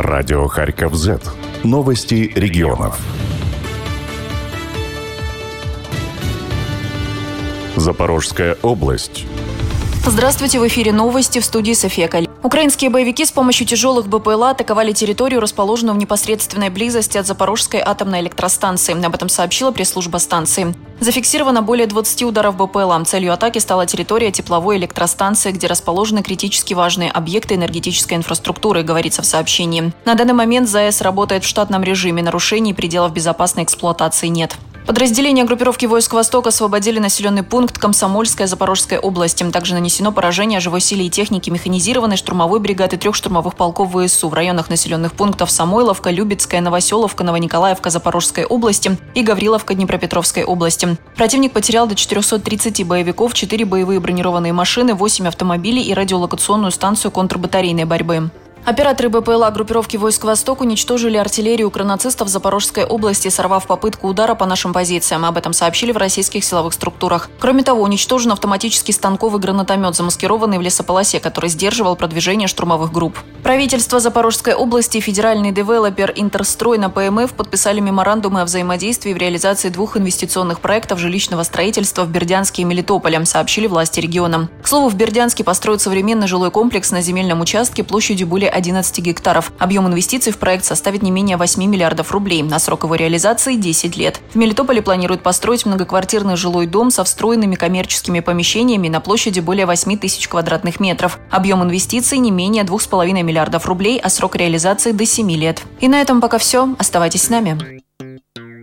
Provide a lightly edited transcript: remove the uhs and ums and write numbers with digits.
Радио Харьков Z. Новости регионов. Запорожская область. Здравствуйте, в эфире новости, в студии София Каль. Украинские боевики с помощью тяжелых БПЛА атаковали территорию, расположенную в непосредственной близости от Запорожской атомной электростанции. Об этом сообщила пресс-служба станции. Зафиксировано более 20 ударов БПЛА. Целью атаки стала территория тепловой электростанции, где расположены критически важные объекты энергетической инфраструктуры, говорится в сообщении. На данный момент ЗАЭС работает в штатном режиме, нарушений пределов безопасной эксплуатации нет. Подразделения группировки войск «Восток» освободили населенный пункт Комсомольская Запорожской области. Также нанесено поражение живой силе и технике механизированной штурмовой бригады 3 штурмовых полков ВСУ в районах населенных пунктов Самойловка, Любецкая, Новоселовка, Новониколаевка Запорожской области и Гавриловка Днепропетровской области. Противник потерял до 430 боевиков, 4 боевые бронированные машины, 8 автомобилей и радиолокационную станцию контрбатарейной борьбы. Операторы БПЛА группировки войск «Восток» уничтожили артиллерию укранацистов в Запорожской области, сорвав попытку удара по нашим позициям. Об этом сообщили в российских силовых структурах. Кроме того, уничтожен автоматический станковый гранатомет, замаскированный в лесополосе, который сдерживал продвижение штурмовых групп. Правительство Запорожской области и федеральный девелопер «Интерстрой» на ПМФ подписали меморандумы о взаимодействии в реализации 2 инвестиционных проектов жилищного строительства в Бердянске и Мелитополе, сообщили власти региона. К слову, в Бердянске построят современный жилой комплекс на земельном участке площадью более 11 гектаров. Объем инвестиций в проект составит не менее 8 миллиардов рублей. На срок его реализации – 10 лет. В Мелитополе планируют построить многоквартирный жилой дом со встроенными коммерческими помещениями на площади более 8 тысяч квадратных метров. Объем инвестиций не менее 2,5 миллиардов рублей, а срок реализации до 7 лет. И на этом пока все. Оставайтесь с нами.